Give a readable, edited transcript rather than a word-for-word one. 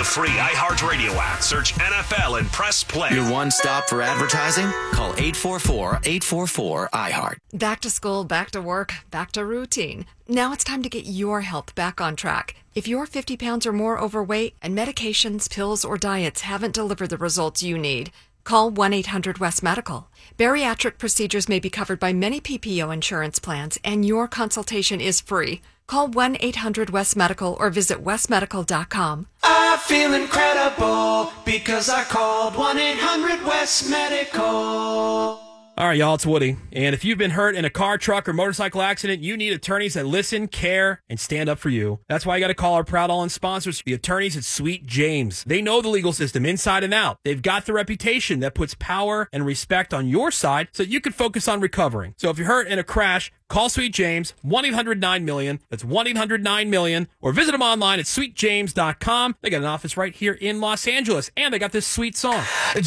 free iHeartRadio app. Search NFL and press play. Your one stop for advertising? Call 844-844-iHeart. Back to school, back to work, back to routine. Now it's time to get your health back on track. If you're 50 pounds or more overweight and medications, pills, or diets haven't delivered the results you need, call 1-800-WEST-MEDICAL. Bariatric procedures may be covered by many PPO insurance plans, and your consultation is free. Call 1-800-WEST-MEDICAL or visit westmedical.com. I feel incredible because I called 1-800-WEST-MEDICAL. All right, y'all, it's Woody. And if you've been hurt in a car, truck, or motorcycle accident, you need attorneys that listen, care, and stand up for you. That's why you got to call our proud all-in sponsors, the attorneys at Sweet James. They know the legal system inside and out. They've got the reputation that puts power and respect on your side so that you can focus on recovering. So if you're hurt in a crash, call Sweet James, 1-800-9-MILLION. That's 1-800-9-MILLION. Or visit them online at sweetjames.com. They got an office right here in Los Angeles. And they got this sweet song.